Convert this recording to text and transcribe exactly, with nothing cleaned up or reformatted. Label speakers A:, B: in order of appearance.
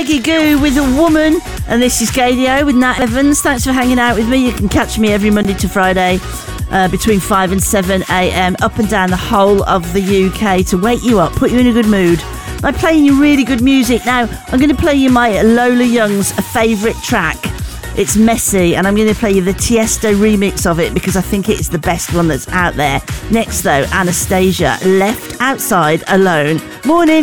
A: Peggy Goo with A Woman, and this is Gadio with Nat Evans. Thanks for hanging out with me. You can catch me every Monday to Friday uh, between five and seven a.m. up and down the whole of the U K to wake you up, put you in a good mood by playing you really good music. Now, I'm going to play you my Lola Young's favourite track. It's Messy, and I'm going to play you the Tiesto remix of it because I think it's the best one that's out there. Next, though, Anastasia, Left Outside Alone. Morning.